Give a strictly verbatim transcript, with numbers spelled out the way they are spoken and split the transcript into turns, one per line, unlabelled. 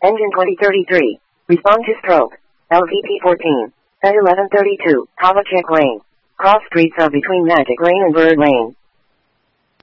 Engine twenty thirty-three. Respond to stroke. L V P fourteen. At eleven thirty-two. Kavachek Lane. Cross streets are between Magic Lane and Bird Lane.